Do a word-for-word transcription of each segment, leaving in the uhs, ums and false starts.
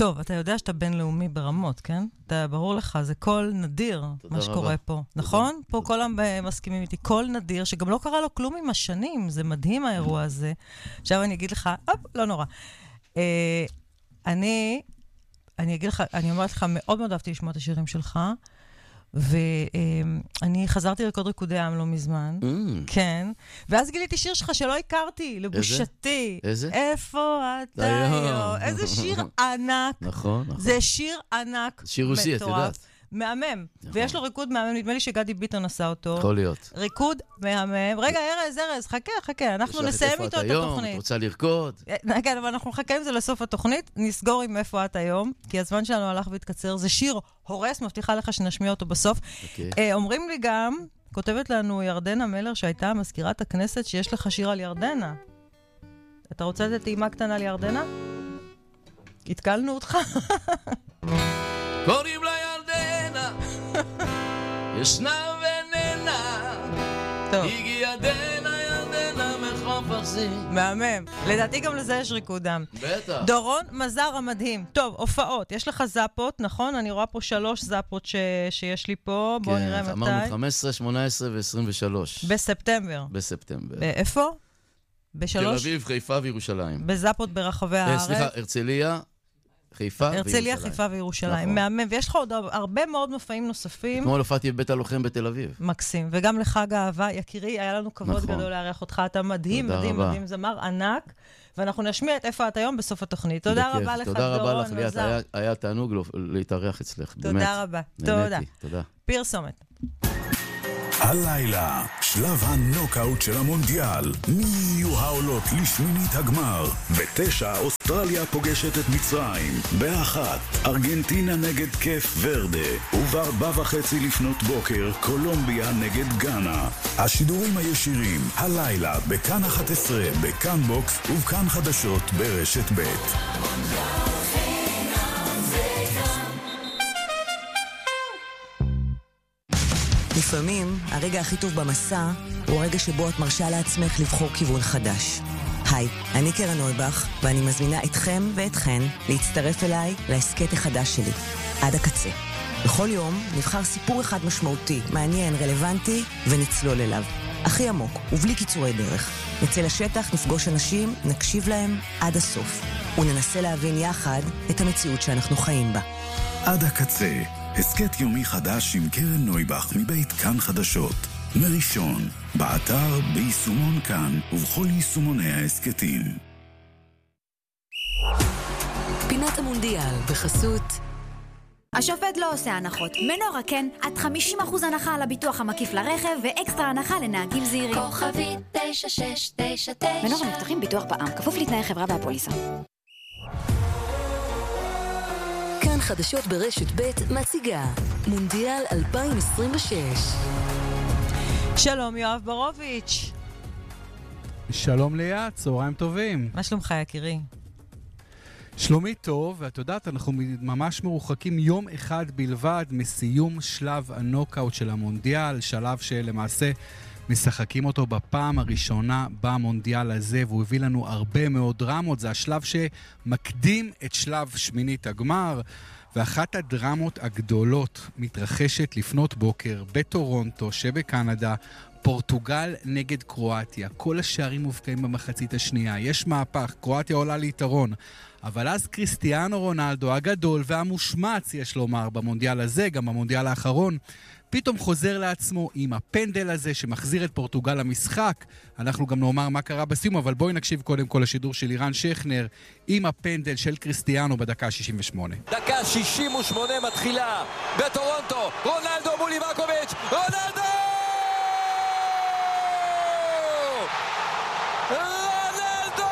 טוב, אתה יודע שאתה בינלאומי ברמות, כן? אתה ברור לך, זה קול נדיר, מה שקורה פה. נכון? פה כולם מסכימים איתי. קול נדיר, שגם לא קרה לו כלום עם השנים. זה מדהים האירוע הזה. עכשיו אני אגיד לך, אופ, לא נורא. אני, אני אגיד לך, אני אומרת לך, מאוד מאוד אהבתי לשמוע את השירים שלך, ואני חזרתי לרקוד ריקודי עם לא מזמן. כן. ואז גיליתי שיר שלך שלא הכרתי, לבושתי. איזה? איפה אתה היום? איזה שיר ענק. נכון, נכון. זה שיר ענק. שיר רוסי, את יודעת. מהמם. ויש לו ריקוד מהמם, נדמה לי שגדי ביטון עשה אותו. יכול להיות. ריקוד מהמם. רגע, ארז, ארז, חכה, חכה. אנחנו נסיים איתו את התוכנית. את רוצה לרקוד? כן, אבל אנחנו נחכה עם זה לסוף התוכנית. נסגור עם איפה את היום, כי הזמן שלנו הלך והתקצר. זה שיר הורס, מבטיחה לך שנשמיע אותו בסוף. אומרים לי גם, כותבת לנו ירדנה מלר, שהייתה מזכירת הכנסת, שיש לך שיר על ירדנה. אתה רוצה לתת טעימה קטנה על ירדנה? התקלנו אותך? קוראים לה ירדנה, ישנה וננה, הגיעה דנה ירדנה מחוף אכזים. מהמם. לדעתי גם לזה יש ריקודם. בטח. דורון מזר המדהים. טוב, הופעות. יש לך זאפות, נכון? אני רואה פה שלוש זאפות ש... שיש לי פה. בואו כן, נראה מתי. אמרנו חמש עשרה, שמונה עשרה ו-עשרים ושלוש. בספטמבר. בספטמבר. איפה? בשלוש? תל אביב, חיפה וירושלים. בזאפות ברחבי הארץ. סליחה, הרצליה, חיפה וירושלים. הרצליה, חיפה וירושלים. מהמם. ויש לך עוד הרבה מאוד מופעים נוספים. כמו הופעתי בבית הלוחם בתל אביב. מקסים. וגם לחג האהבה, יקירי, היה לנו כבוד גדול לארח אותך. אתה מדהים, מדהים, מדהים, זמר ענק. ואנחנו נשמיע את איפה אתה היום בסוף התוכנית. תודה רבה לך, דורון. תודה רבה לך, ליאת. היה תענוג להתארח אצלך. תודה רבה. תודה. תודה. פרסומת. הלילה, שלב הנוקאוט של המונדיאל. מי יהיו העולות לשמינית הגמר? בתשע, אוסטרליה פוגשת את מצרים. באחת, ארגנטינה נגד קף ורדה. ובארבע וחצי לפנות בוקר, קולומביה נגד גאנה. השידורים הישירים, הלילה, בכאן אחת עשרה, בכאן בוקס ובכאן חדשות ברשת ב'. לפעמים, הרגע הכי טוב במסע הוא הרגע שבו את מרשה לעצמך לבחור כיוון חדש. היי, אני קרן נויבך, ואני מזמינה אתכם ואתכן להצטרף אליי לעסקת החדש שלי, עד הקצה. בכל יום נבחר סיפור אחד משמעותי, מעניין, רלוונטי, ונצלול אליו. הכי עמוק, ובלי קיצורי דרך. נצא לשטח, נפגוש אנשים, נקשיב להם עד הסוף, וננסה להבין יחד את המציאות שאנחנו חיים בה. עד הקצה. הסקט יומי חדש עם קרן נויבך מבית כאן חדשות. מראשון, באתר, ביישומון כאן ובכל יישומוני ההסקטים. פינת המונדיאל בחסות השופט לא עושה הנחות. מנורה כן, עד חמישים אחוז הנחה על הביטוח המקיף לרכב ואקסטרה הנחה לנהגים זהירים. כוכבי תשע שש תשע תשע. מנורה מבטחים ביטוח בע"מ, כפוף לתנאי חברה והפוליסה. כאן חדשות ברשת ב' מציגה מונדיאל אלפיים עשרים ושש. שלום יואב ברוביץ'. שלום ליאת, צהריים טובים. מה שלומך יקירי? שלומי טוב, ואת יודעת, אנחנו ממש מרוחקים יום אחד בלבד מסיום שלב הנוקאוט של המונדיאל, שלב שלמעשה משחקים אותו בפעם הראשונה במונדיאל הזה, והוא הביא לנו הרבה מאוד דרמות. זה השלב שמקדים את שלב שמינית הגמר, ואחת הדרמות הגדולות מתרחשת לפנות בוקר בטורונטו שבקנדה, פורטוגל נגד קרואטיה. כל השערים מובקעים במחצית השנייה, יש מהפך, קרואטיה עולה ליתרון, אבל אז קריסטיאנו רונלדו הגדול והמושמץ, יש לומר, במונדיאל הזה, גם במונדיאל האחרון, פתאום חוזר לעצמו עם הפנדל הזה שמחזיר את פורטוגל למשחק. אנחנו גם נאמר מה קרה בסיום, אבל בואי נקשיב קודם כל לשידור של אירן שכנר עם הפנדל של קריסטיאנו בדקה שישים ושמונה. דקה שישים ושמונה מתחילה בטורונטו, רונלדו מול ליבקוביץ', רונלדו! רונלדו!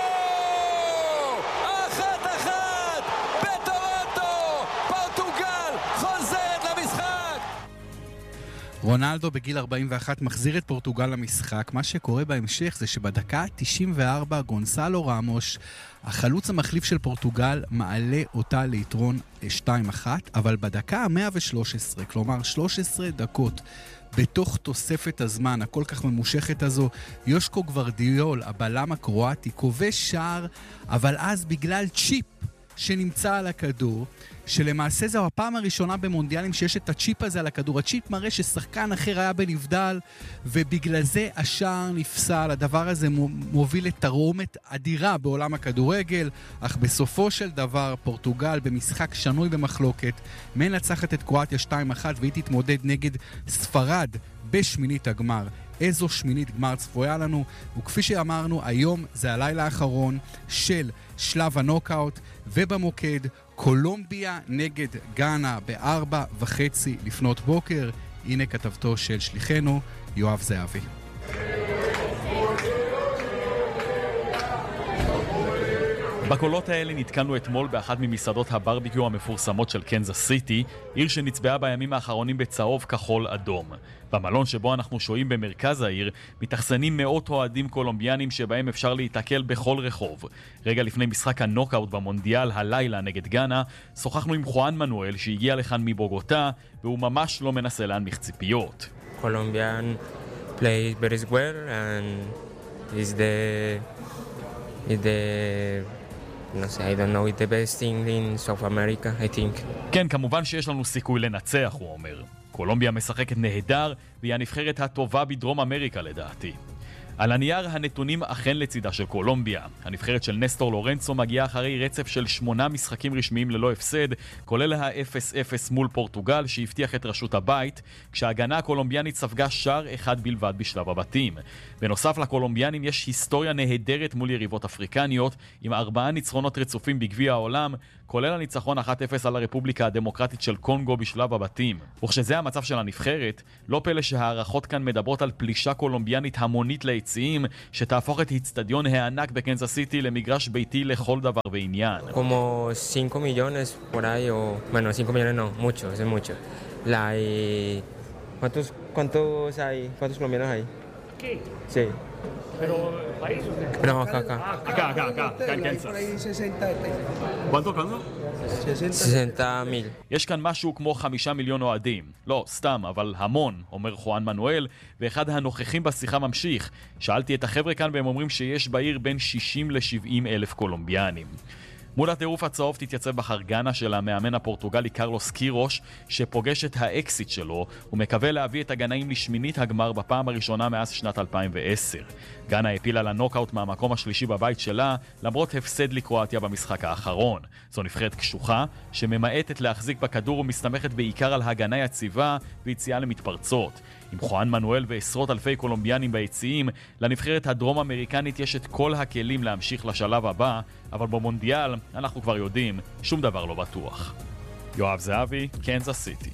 אחת אחת בטורונטו, פורטוגל חוזרת למשחק. רונלדו בגיל ארבעים ואחת מחזיר את פורטוגל למשחק. מה שקורה בהמשך זה שבדקה תשעים וארבע גונסלו רמוש, החלוץ המחליף של פורטוגל, מעלה אותה ליתרון שתיים אחת, אבל בדקה מאה ושלוש עשרה, כלומר שלוש עשרה דקות בתוך תוספת הזמן הכל כך ממושכת הזו, יושקו גוורדיול, הבלם הקרואטי, כובש שער, אבל אז בגלל צ'יפ שנמצא על הכדור, שלמעשה זו הפעם הראשונה במונדיאלים שיש את הצ'יפ הזה על הכדור. הצ'יפ מראה ששחקן אחר היה בנבדל, ובגלל זה השער נפסל. הדבר הזה מוביל לתרעומת אדירה בעולם הכדורגל, אך בסופו של דבר פורטוגל במשחק שנוי במחלוקת מנצחת את קרואטיה שתיים אחת, והיא תתמודד נגד ספרד בשמינית הגמר. איזו שמינית גמר צפויה לנו, וכפי שאמרנו, היום זה הלילה האחרון של שלב הנוקאוט, ובמוקד קולומביה נגד גאנה בארבע וחצי לפנות בוקר. הנה כתבתו של שליחנו יואב זהבי. בקולות האלה נתקלנו אתמול באחת ממסעדות הברביקיו המפורסמות של קנזס סיטי, עיר שנצבעה בימים האחרונים בצהוב כחול אדום. במלון שבו אנחנו שוהים במרכז העיר, מתאכסנים מאות אוהדים קולומביאנים שבהם אפשר להתקל בכל רחוב. רגע לפני משחק הנוקאוט במונדיאל הלילה נגד גאנה, שוחחנו עם חואן מנואל שהגיע לכאן מבוגוטה, והוא ממש לא מנסה להנמיך ציפיות. Colombian plays very well and is the is the no sé, I don't know, it's the best thing in South America, I think. כן, כמובן שיש לנו סיכוי לנצח, הוא אומר. קולומביה משחקת נהדר, והיא הנבחרת הטובה בדרום אמריקה לדעתי. על הנייר הנתונים אכן לצידה של קולומביה. הנבחרת של נסטור לורנצו מגיעה אחרי רצף של שמונה משחקים רשמיים ללא הפסד, כולל ה-אפס אפס מול פורטוגל שהבטיח את רשות הבית, כשההגנה הקולומביאנית ספגה שער אחד בלבד בשלב הבתים. בנוסף לקולומביאנים יש היסטוריה נהדרת מול יריבות אפריקניות, עם ארבעה ניצחונות רצופים בגביע העולם, כולל הניצחון אחת אפס על הרפובליקה הדמוקרטית של קונגו בשלב הבתים. וכשזה המצב של הנבחרת, לא פלא שהערכות כאן מדברות על פלישה קולומביאנית המונית ליציעים, שתהפוך את האצטדיון הענק בקנזס סיטי למגרש ביתי לכל דבר ועניין. Como cinco millones por ahí o bueno, cinco millones no, mucho, es mucho. La eh, ¿Cuántos cuántos hay? ¿Cuántos colombianos hay? Aquí. Sí. Pero país. No, acá acá. Acá, acá, acá, acá en Kansas. ¿Cuánto, cuánto? sesenta mil. יש כאן משהו כמו חמישה מיליון אוהדים. לא, סתם, אבל המון, אומר חואן מנואל, ואחד הנוכחים בשיחה ממשיך. שאלתי את החבר'ה כאן והם אומרים שיש בעיר בין שישים לשבעים אלף קולומביאנים. מול הטירוף הצהוב תתייצב בחר גאנה של המאמן הפורטוגלי קרלוס קירוש, שפוגש את האקסיט שלו ומקווה להביא את הגנאים לשמינית הגמר בפעם הראשונה מאז שנת אלפיים ועשר. גאנה הפילה לנוקאוט מהמקום השלישי בבית שלה, למרות הפסד לקרואטיה במשחק האחרון. זו נבחרת קשוחה, שממעטת להחזיק בכדור ומסתמכת בעיקר על הגנה יציבה ויציאה למתפרצות. עם חואן מנואל ועשרות אלפי קולומביאנים ביציעים, לנבחרת הדרום אמריקנית יש את כל הכלים להמשיך לשלב הבא, אבל במונדיאל אנחנו כבר יודעים, שום דבר לא בטוח. יואב זהבי, קנזס סיטי.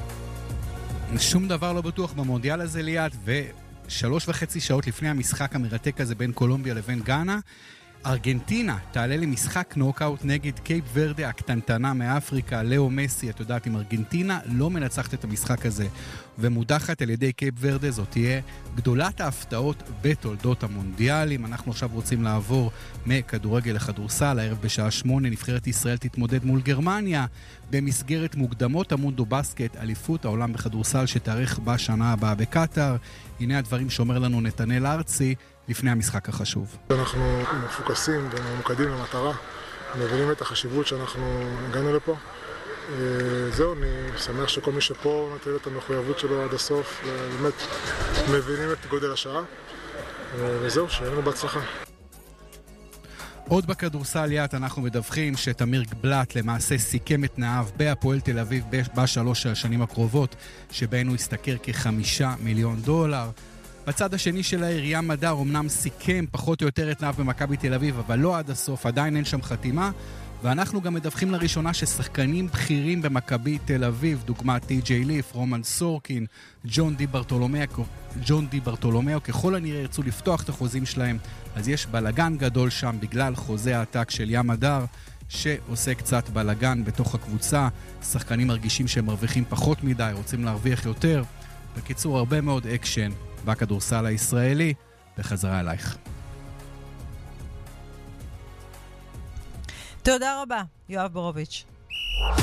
שום דבר לא בטוח במונדיאל הזה ליד, ושלוש וחצי שעות לפני המשחק המרתק הזה בין קולומביה לבין גאנה, ארגנטינה תעלה למשחק נוקאוט נגד קייפ ורדה הקטנטנה מאפריקה. לאו מסי, את יודעת, אם ארגנטינה לא מנצחת את המשחק הזה ומודחת על ידי קייפ ורדה, זאת תהיה גדולת ההפתעות בתולדות המונדיאלים. אנחנו עכשיו רוצים לעבור מכדורגל לכדורסל. הערב בשעה שמונה נבחרת ישראל תתמודד מול גרמניה במסגרת מוקדמות המונדו בסקט, אליפות העולם בכדורסל שתארך בשנה הבאה בקטר. הנה הדברים שאומר לנו נתנאל ארצי לפני המשחק החשוב. אנחנו מפוקסים וממוקדים למטרה, מבינים את החשיבות שאנחנו הגענו לפה. זהו, אני שמח שכל מי שפה נתן את המחויבות שלו עד הסוף, ובאמת מבינים את גודל השעה, וזהו, שיהיה לנו בהצלחה. עוד בכדורסל יד אנחנו מדווחים שתמיר בלט למעשה סיכם את תנאיו בהפועל תל אביב בשלוש השנים הקרובות, שבהן הוא הסתכר כחמישה מיליון דולר. בצד השני של העירייה מדר אמנם סיכם פחות או יותר את תנאיו במכבי תל אביב, אבל לא עד הסוף, עדיין אין שם חתימה. ואנחנו גם מדווחים לראשונה ששחקנים בכירים במכבי תל אביב, דוגמת טי ג'יי ליף, רומן סורקין, ג'ון די ברטולומיאו, ג'ון די ברטולומיאו, ככל הנראה ירצו לפתוח את החוזים שלהם, אז יש בלגן גדול שם בגלל חוזה העתק של ים הדר, שעושה קצת בלגן בתוך הקבוצה. שחקנים מרגישים שהם מרוויחים פחות מדי, רוצים להרוויח יותר. בקיצור, הרבה מאוד אקשן בכדורסל הישראלי. בחזרה אלייך. תודה רבה, יואב בורוביץ'.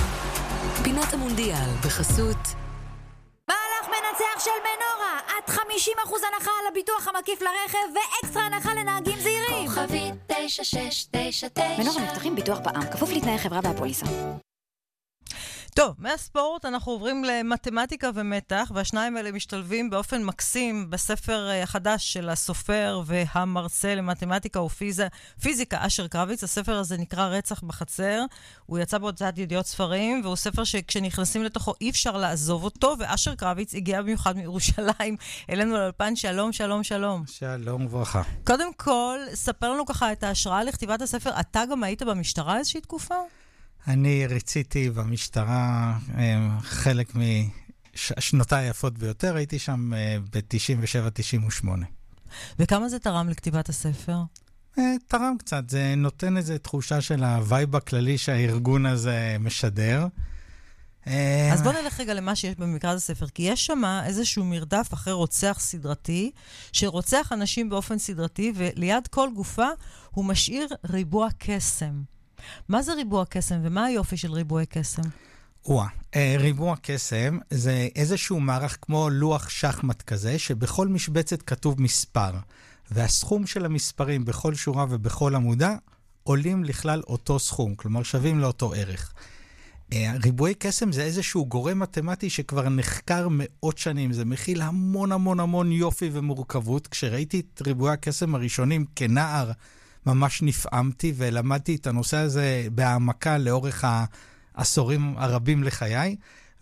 פינת המונדיאל בחסות מהלך מנצח של מנורה, עד חמישים חמישים אחוז הנחה על הביטוח המקיף לרכב ואקסטרה הנחה לנהגים זהירים. כוכבי תשע שש תשע תשע. מנור המבטחים ביטוח בע"מ, כפוף לתנאי חברה והפוליסה. טוב, מהספורט אנחנו עוברים למתמטיקה ומתח, והשניים האלה משתלבים באופן מקסים בספר החדש של הסופר והמרצה למתמטיקה ופיזיקה אשר קרביץ. הספר הזה נקרא רצח בחצר, הוא יצא בהוצאת ידיעות ספרים, והוא ספר שכשנכנסים לתוכו אי אפשר לעזוב אותו, ואשר קרביץ הגיע במיוחד מירושלים אלינו לאולפן. שלום, שלום, שלום. שלום וברכה. קודם כל, ספר לנו ככה את ההשראה לכתיבת הספר. אתה גם היית במשטרה איזושהי תקופה? אני רציתי במשטרה חלק משנותיי היפות ביותר, הייתי שם ב-תשעים ושבע תשעים ושמונה. וכמה זה תרם לכתיבת הספר? תרם קצת, זה נותן איזו תחושה של הווייב הכללי שהארגון הזה משדר. אז בוא נלך רגע למה שיש במקרא הספר, כי יש שם איזשהו מרדף אחרי רוצח סדרתי, שרוצח אנשים באופן סדרתי, וליד כל גופה הוא משאיר ריבוע קסם. מה זה ריבוע קסם ומה היופי של ריבועי קסם? וואה, ריבוע קסם זה איזשהו מערך כמו לוח שחמט כזה, שבכל משבצת כתוב מספר, והסכום של המספרים בכל שורה ובכל עמודה עולים לכלל אותו סכום, כלומר שווים לאותו ערך. ריבועי קסם זה איזשהו גורם מתמטי שכבר נחקר מאות שנים, זה מכיל המון המון המון יופי ומורכבות. כשראיתי את ריבועי הקסם הראשונים כנער, ממש נפעמתי ולמדתי את הנושא הזה בהעמקה לאורך העשורים הרבים לחיי,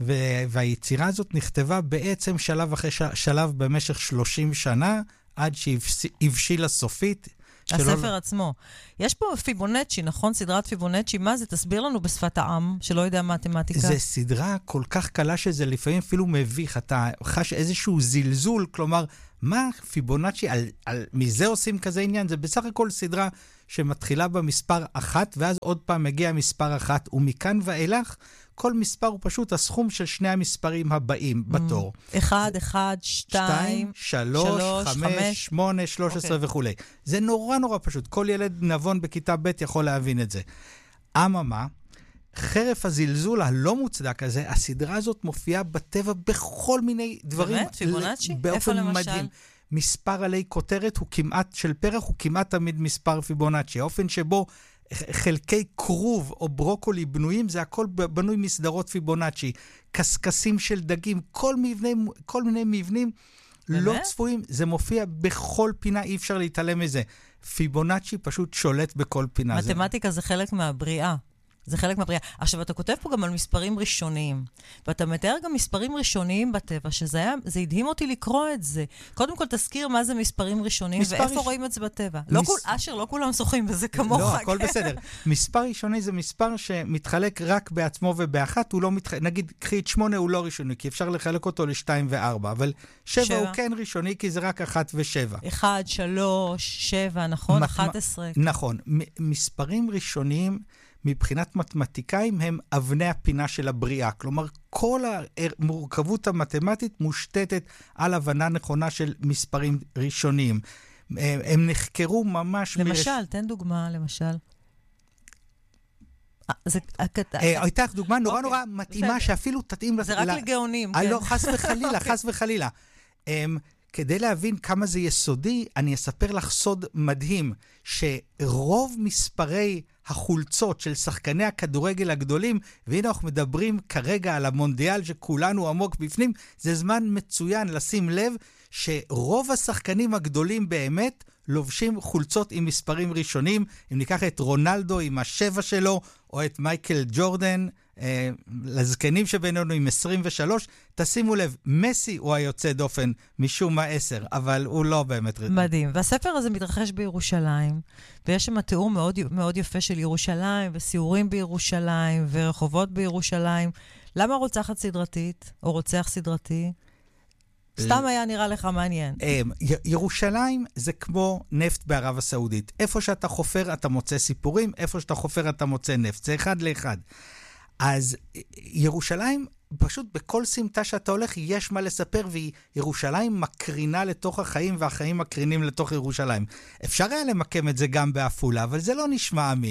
והיצירה הזאת נכתבה בעצם שלב אחרי שלב במשך שלושים שנה, עד שהבשילה סופית. הספר שלא... עצמו. יש פה פיבונצ'י, נכון? סדרת פיבונצ'י. מה זה? תסביר לנו בשפת העם, שלא יודע מתמטיקה. זה סדרה כל כך קלה שזה לפעמים אפילו מביך. אתה חש איזשהו זלזול, כלומר, מה פיבונצ'י, על, על, מזה עושים כזה עניין? זה בסך הכל סדרה שמתחילה במספר אחת, ואז עוד פעם מגיע מספר אחת, ומכאן ואילך, כל מספר הוא פשוט הסכום של שני המספרים הבאים בתור. אחד, אחד, שתיים, שלוש, חמש, שמונה, שלוש עשרה וכו'. זה נורא נורא פשוט. כל ילד נבון בכיתה ב' יכול להבין את זה. אממה, חרף הזלזול הלא מוצדק הזה, הסדרה הזאת מופיעה בטבע בכל מיני דברים. באמת? פיבונצ'י? איפה למשל? מדהים. מספר עלי כותרת הוא כמעט, של פרח הוא כמעט תמיד מספר פיבונצ'י. האופן שבו חלקי קרוב או ברוקולי בנויים, זה הכל בנוי מסדרות פיבונצ'י. קסקסים של דגים, כל, מבנה, כל מיני מבנים באמת? לא צפויים. זה מופיע בכל פינה, אי אפשר להתעלם מזה. פיבונצ'י פשוט שולט בכל פינה. מתמטיקה זה, זה חלק מהבריאה. זה חלק מהבריאה. עכשיו, אתה כותב פה גם על מספרים ראשוניים, ואתה מתאר גם מספרים ראשוניים בטבע, שזה היה, זה הדהים אותי לקרוא את זה. קודם כל, תזכיר מה זה מספרים ראשוניים, ואיפה ראש... רואים את זה בטבע. מס... לא כול, אשר, לא כולם שוחים בזה כמוך. לא, הכל בסדר. מספר ראשוני זה מספר שמתחלק רק בעצמו ובאחת, הוא לא מתחלק, נגיד, קחי את שמונה הוא לא ראשוני, כי אפשר לחלק אותו לשתיים וארבע, אבל שבע, שבע. הוא כן ראשוני, כי זה רק אחת ושבע. אחד, שלוש, שבע, נכון? מת... אחת עשרה. נכון. מ- מספרים ראשוניים, מבחינת מתמטיקאים הם אבני הפינה של הבריאה. כלומר, כל המורכבות המתמטית מושתתת על הבנה נכונה של מספרים ראשוניים. הם נחקרו ממש... למשל, מרש... תן דוגמה, למשל. הייתה דוגמה נורא נורא מתאימה, שאפילו תתאים... זה רק לגאונים, כן. לא, חס וחלילה, חס וחלילה. כדי להבין כמה זה יסודי, אני אספר לך סוד מדהים, שרוב מספרי החולצות של שחקני הכדורגל הגדולים, והנה אנחנו מדברים כרגע על המונדיאל שכולנו עמוק בפנים, זה זמן מצוין לשים לב שרוב השחקנים הגדולים באמת לובשים חולצות עם מספרים ראשונים. אם ניקח את רונלדו עם השבע שלו, או את מייקל ג'ורדן, אה, לזקנים שבינינו עם עשרים ושלוש, תשימו לב, מסי הוא היוצא דופן משום מה עשר, אבל הוא לא באמת רדום. מדהים. והספר הזה מתרחש בירושלים, ויש שם תיאור מאוד, מאוד יפה של ירושלים, וסיורים בירושלים, ורחובות בירושלים. למה רוצחת סדרתית, או רוצח סדרתי? סתם היה נראה לך מעניין. ירושלים זה כמו נפט בערב הסעודית. איפה שאתה חופר אתה מוצא סיפורים, איפה שאתה חופר אתה מוצא נפט. זה אחד לאחד. אז ירושלים, פשוט בכל סמטה שאתה הולך יש מה לספר, וירושלים מקרינה לתוך החיים, והחיים מקרינים לתוך ירושלים. אפשר היה למקם את זה גם באפולה, אבל זה לא נשמע אמין.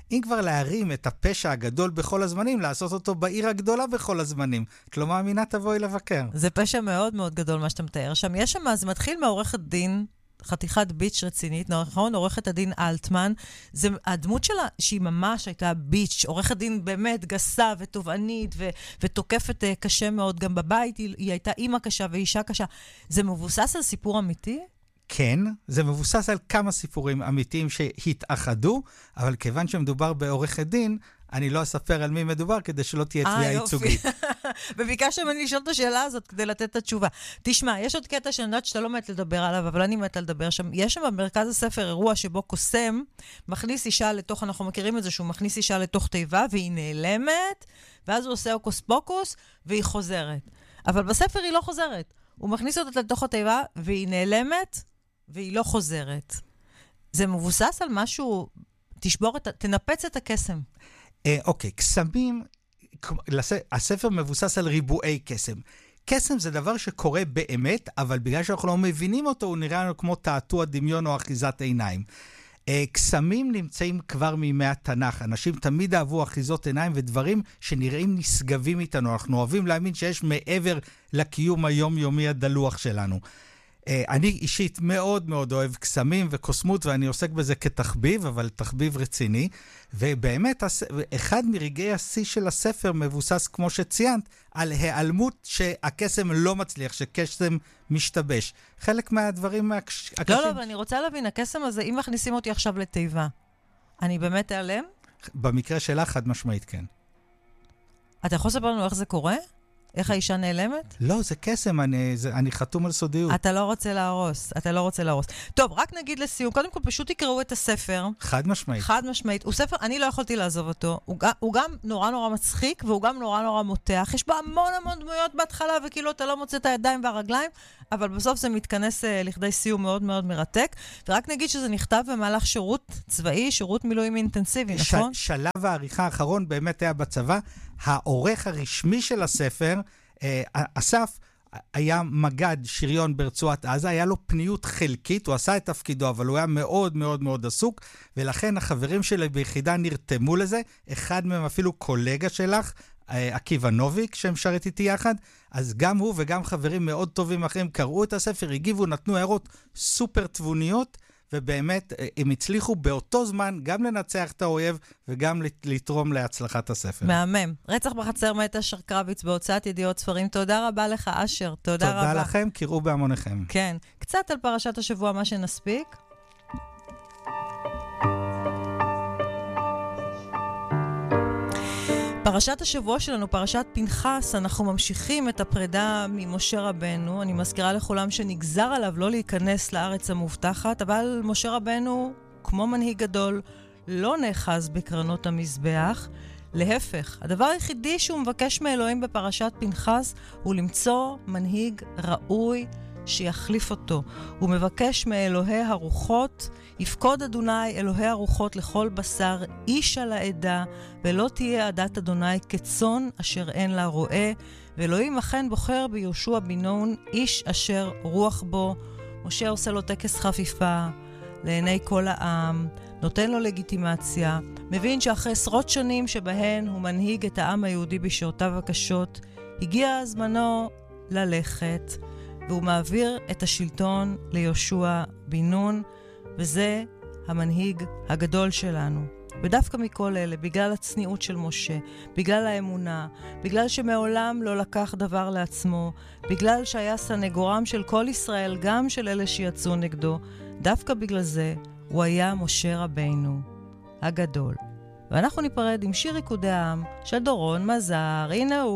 אם כבר להרים את הפשע הגדול בכל הזמנים, לעשות אותו בעיר הגדולה בכל הזמנים. כלומר, מינה תבואי לבקר. זה פשע מאוד מאוד גדול מה שאתה מתאר שם. יש שם, זה מתחיל מעורכת דין, חתיכת ביץ' רצינית, נכון? עורכת הדין אלטמן. זה הדמות שלה, שהיא ממש הייתה ביץ', עורכת דין באמת גסה ותובענית, ו- ותוקפת uh, קשה מאוד גם בבית. היא, היא הייתה אימא קשה ואישה קשה. זה מבוסס על סיפור אמיתי? כן, זה מבוסס על כמה סיפורים אמיתיים שהתאחדו, אבל כיוון שמדובר בעורכת דין, אני לא אספר על מי מדובר כדי שלא תהיה תביעה ייצוגית. וביקשת ממני לשאול את השאלה הזאת כדי לתת את התשובה. תשמע, יש עוד קטע שאני יודעת שאתה לא מת לדבר עליו, אבל אני מת לדבר שם. יש שם במרכז הספר אירוע שבו קוסם מכניס אישה לתוך, אנחנו מכירים את זה שהוא מכניס אישה לתוך תיבה, והיא נעלמת, ואז הוא עושה אוקוס פוקוס, והיא חוזרת. אבל בספר היא לא חוזרת. הוא מכניס אותה לתוך התיבה, והיא נעלמת, והיא לא חוזרת. זה מבוסס על משהו, תשבור את, תנפץ את הקסם. אוקיי, קסמים, הספר מבוסס על ריבועי קסם. קסם זה דבר שקורה באמת, אבל בגלל שאנחנו לא מבינים אותו, הוא נראה לנו כמו תעתוע דמיון או אחיזת עיניים. קסמים נמצאים כבר מימי התנ"ך. אנשים תמיד אהבו אחיזות עיניים ודברים שנראים נשגבים איתנו. אנחנו אוהבים להאמין שיש מעבר לקיום היומיומי הדלוח שלנו. אני אישית מאוד מאוד אוהב קסמים וקוסמות, ואני עוסק בזה כתחביב, אבל תחביב רציני. ובאמת, אחד מרגעי השיא של הספר מבוסס, כמו שציינת, על העלמות שהקסם לא מצליח, שקסם משתבש. חלק מהדברים הקשים... לא, לא, אבל אני רוצה להבין, הקסם הזה, אם מכניסים אותי עכשיו לתיבה, אני באמת אעלם? במקרה שלה, חד משמעית, כן. אתה יכול לספר לנו איך זה קורה? איך האישה נעלמת? לא, זה קסם, אני, זה, אני חתום על סודיות. אתה לא רוצה להרוס, אתה לא רוצה להרוס. טוב, רק נגיד לסיום, קודם כל פשוט תקראו את הספר. חד משמעית. חד משמעית. הוא ספר, אני לא יכולתי לעזוב אותו. הוא, הוא גם נורא נורא מצחיק, והוא גם נורא נורא מותח. יש בו המון המון דמויות בהתחלה, וכאילו אתה לא מוצא את הידיים והרגליים, אבל בסוף זה מתכנס uh, לכדי סיום מאוד מאוד מרתק. ורק נגיד שזה נכתב במהלך שירות צבאי, שירות מילואים אינטנסיבי, ש- נכון? שלב העריכה האחרון באמת היה בצבא. העורך הרשמי של הספר, אה, אסף, היה מגד שריון ברצועת עזה, היה לו פניות חלקית, הוא עשה את תפקידו, אבל הוא היה מאוד מאוד מאוד עסוק, ולכן החברים שלי ביחידה נרתמו לזה, אחד מהם אפילו קולגה שלך, עקיבא נוביק, שמשרת איתי יחד, אז גם הוא וגם חברים מאוד טובים אחרים קראו את הספר, הגיבו, נתנו הערות סופר תבוניות, ובאמת הם הצליחו באותו זמן גם לנצח את האויב וגם לתרום להצלחת הספר. מהמם. רצח בחצר מאת אשר קרביץ בהוצאת ידיעות ספרים. תודה רבה לך, אשר. תודה, תודה רבה. תודה לכם, קראו בהמוניכם. כן. קצת על פרשת השבוע, מה שנספיק. פרשת השבוע שלנו, פרשת פנחס, אנחנו ממשיכים את הפרידה ממשה רבנו. אני מזכירה לכולם שנגזר עליו לא להיכנס לארץ המובטחת, אבל משה רבנו, כמו מנהיג גדול, לא נאחז בקרנות המזבח. להפך, הדבר היחידי שהוא מבקש מאלוהים בפרשת פנחס הוא למצוא מנהיג ראוי שיחליף אותו. הוא מבקש מאלוהי הרוחות, יפקוד אדוני אלוהי הרוחות לכל בשר איש על העדה, ולא תהיה עדת אדוני כצאן אשר אין לה רועה, ואלוהים אכן בוחר ביהושע בן נון איש אשר רוח בו. משה עושה לו טקס חפיפה לעיני כל העם, נותן לו לגיטימציה, מבין שאחרי עשרות שנים שבהן הוא מנהיג את העם היהודי בשעותיו הקשות, הגיע זמנו ללכת, והוא מעביר את השלטון ליהושע בן נון, וזה המנהיג הגדול שלנו. ודווקא מכל אלה, בגלל הצניעות של משה, בגלל האמונה, בגלל שמעולם לא לקח דבר לעצמו, בגלל שהיה סנגורם של כל ישראל, גם של אלה שיצאו נגדו, דווקא בגלל זה הוא היה משה רבנו הגדול. ואנחנו ניפרד עם שיר ריקודי העם של דורון מזר. הנה הוא.